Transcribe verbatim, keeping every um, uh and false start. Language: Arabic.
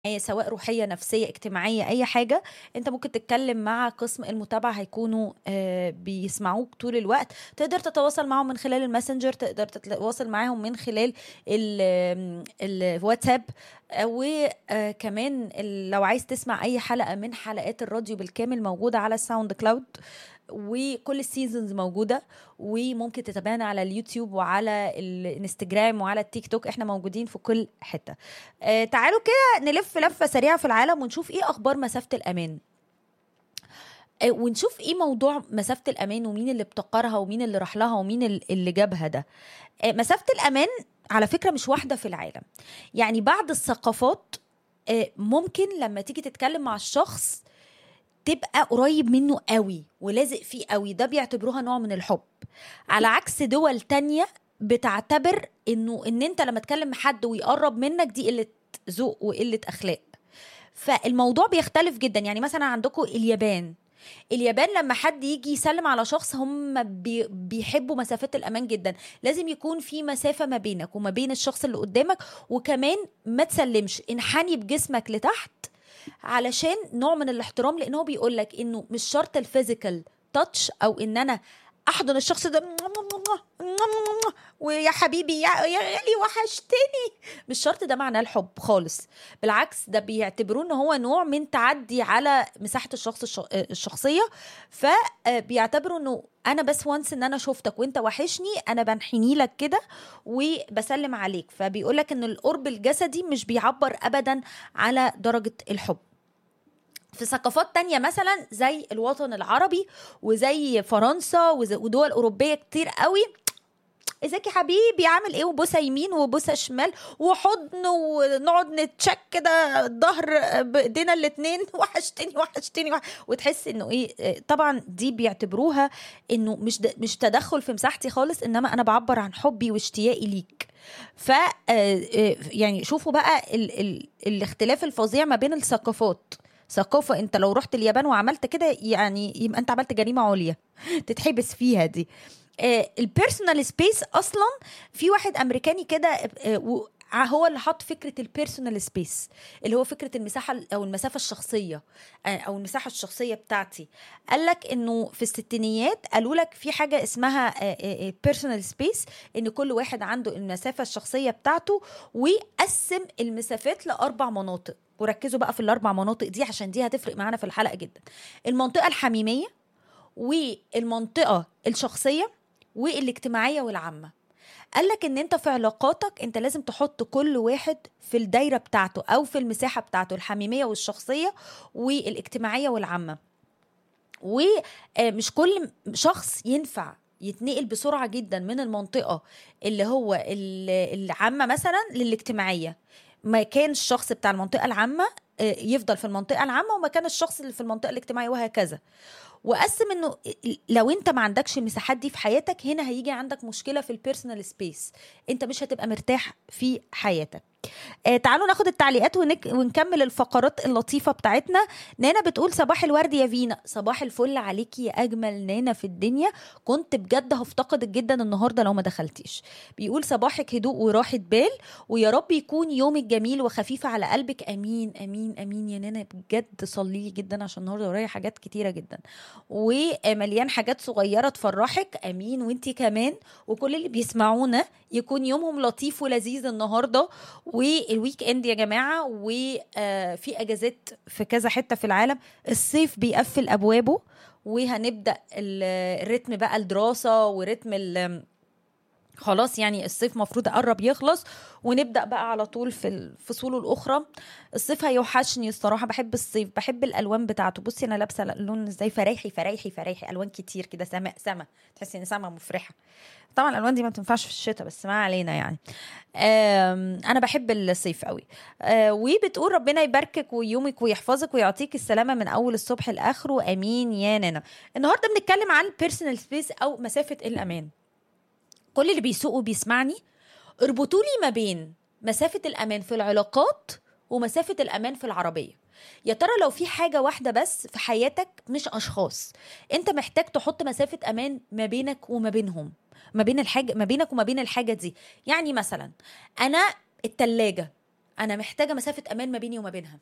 سواء روحية، نفسية، اجتماعية، أي حاجة، أنت ممكن تتكلم مع قسم المتابعة هيكونوا آه، بيسمعوك طول الوقت. تقدر تتواصل معهم من خلال الماسنجر، تقدر تتواصل معهم من خلال ال- آم، الواتساب. آه، وكمان ال- لو عايز تسمع أي حلقة من حلقات الراديو بالكامل موجودة على الساوند كلاود، وكل السيزونز موجودة. وممكن تتابعنا على اليوتيوب وعلى الانستجرام وعلى التيك توك، احنا موجودين في كل حتة. آه تعالوا كده نلف لفة سريعة في العالم ونشوف ايه اخبار مسافة الامان. آه ونشوف ايه موضوع مسافة الامان، ومين اللي ابتكرها، ومين اللي راح لها، ومين ال- اللي جابها ده. آه مسافة الامان على فكرة مش واحدة في العالم. يعني بعض الثقافات آه ممكن لما تيجي تتكلم مع الشخص تبقى قريب منه قوي ولازق فيه قوي، ده بيعتبروها نوع من الحب. على عكس دول تانية بتعتبر انه ان انت لما تكلم حد ويقرب منك دي قلة ذوق وقلة اخلاق. فالموضوع بيختلف جدا. يعني مثلا عندكم اليابان، اليابان لما حد يجي يسلم على شخص هم بي بيحبوا مسافات الأمان جدا. لازم يكون في مسافة ما بينك وما بين الشخص اللي قدامك، وكمان ما تسلمش، انحني بجسمك لتحت علشان نوع من الاحترام. لأنه بيقولك إنه مش شرط الفيزيكال تاتش أو إن أنا أحضن الشخص ده ويا حبيبي يا يا غالي وحشتني، مش شرط ده معناه الحب خالص. بالعكس ده بيعتبروه ان هو نوع من تعدي على مساحة الشخص الش- الشخصية. فبيعتبروا انه انا بس وانس ان انا شفتك وانت وحشني انا بنحني لك كده وبسلم عليك. فبيقولك ان القرب الجسدي مش بيعبر ابدا على درجة الحب. في ثقافات تانية مثلا زي الوطن العربي وزي فرنسا وز- ودول أوروبية كتير قوي، ازيك يا حبيبي عامل ايه، وبوسه يمين وبوسه شمال وحضن ونقعد نتشك كده الظهر بايدينا الاتنين وحشتني وحشتني وح... وتحس انه ايه. آه، طبعا دي بيعتبروها انه مش د... مش تدخل في مساحتي خالص، انما انا بعبر عن حبي واشتياقي ليك. ف آه، آه، يعني شوفوا بقى ال... ال... الاختلاف الفظيع ما بين الثقافات. ثقافة انت لو رحت اليابان وعملت كده يعني يبقى انت عملت جريمة عليا تتحبس فيها دي. البيرسونال سبيس اصلا في واحد امريكاني كده آه، و- هو اللي حط فكره البيرسونال سبيس، اللي هو فكره المساحه او المسافه الشخصيه، آه، او المساحه الشخصيه بتاعتي. قال لك انه في الستينيات قالوا لك في حاجه اسمها بيرسونال سبيس، ان كل واحد عنده المسافه الشخصيه بتاعته، وقسم المسافات لاربع مناطق. وركزوا بقى في الاربع مناطق دي عشان دي هتفرق معانا في الحلقه جدا. المنطقه الحميميه، والمنطقه الشخصيه، والاجتماعية والعامة. قالك ان انت في علاقاتك انت لازم تحط كل واحد في الدايرة بتاعته او في المساحة بتاعته، الحميمية والشخصية والاجتماعية والعامة. ومش كل شخص ينفع يتنقل بسرعة جدا من المنطقة اللي هو ال- العامة مثلا للاجتماعية. ما كان الشخص بتاع المنطقة العامة آه، يفضل في المنطقة العامة، وما كان الشخص اللي في المنطقة الاجتماعية، وهكذا. وقسم انه لو انت ما عندكش المساحات دي في حياتك هنا هيجي عندك مشكلة في البيرسونال سبيس، انت مش هتبقى مرتاح في حياتك. آه تعالوا ناخد التعليقات ونك... ونكمل الفقرات اللطيفة بتاعتنا. نانا بتقول صباح الورد يا فينا. صباح الفل عليكي يا أجمل نانا في الدنيا، كنت بجد هفتقدك جدا النهاردة لو ما دخلتيش. بيقول صباحك هدوء وراحة بال، ويا رب يكون يومك جميل وخفيف على قلبك. أمين أمين أمين يا نانا، بجد صلي لي جدا عشان النهاردة ورايا حاجات كتيرة جدا ومليان حاجات صغيرة تفرحك. أمين وانتي كمان، وكل اللي بيسمعونا يكون يومهم لطيف ولذيذ النهارده. والويك اند يا جماعه، وفي اجازات في كذا حته في العالم. الصيف بيقفل ابوابه، وهنبدا ال- الريتم بقى الدراسه ورتم ال- خلاص يعني الصيف مفروض قرب يخلص، ونبدأ بقى على طول في الفصول الأخرى. الصيف هيوحشني الصراحة، بحب الصيف، بحب الألوان بتاعته. بصي أنا لابسة لون ازاي فرايحي فرايحي فرايحي، ألوان كتير كده، سما سما، تحسي إن سما مفرحة. طبعا الألوان دي ما بتنفعش في الشتاء بس ما علينا يعني. آم، أنا بحب الصيف قوي. آه، وبتقول ربنا يباركك ويومك ويحفظك ويعطيك السلامة من أول الصبح لآخره. أمين يا نانا. النهاردة بنتكلم عن البيرسونال سبيس أو مسافة الأمان. كل اللي بيسوقوا بيسمعني، اربطوا لي ما بين مسافة الأمان في العلاقات ومسافة الأمان في العربية. يا ترى لو في حاجة واحدة بس في حياتك، مش أشخاص، أنت محتاج تحط مسافة أمان ما بينك وما بينهم، ما بين الحاجة، ما بينك وما بين الحاجة دي. يعني مثلا أنا التلاجة، انا محتاجه مسافه امان ما بيني وما بينها.